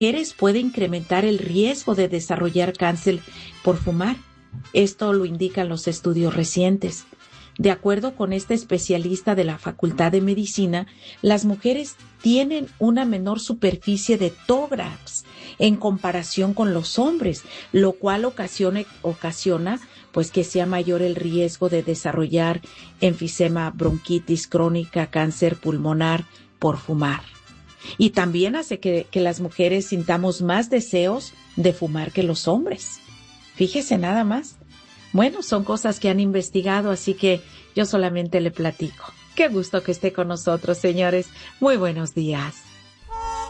mujeres puede incrementar el riesgo de desarrollar cáncer por fumar. Esto lo indican los estudios recientes. De acuerdo con este especialista de la Facultad de Medicina, las mujeres tienen una menor superficie de tórax en comparación con los hombres, lo cual ocasiona pues que sea mayor el riesgo de desarrollar enfisema, bronquitis crónica, cáncer pulmonar por fumar. Y también hace que las mujeres sintamos más deseos de fumar que los hombres. Fíjese nada más. Bueno, son cosas que han investigado, así que yo solamente le platico. Qué gusto que esté con nosotros, señores. Muy buenos días.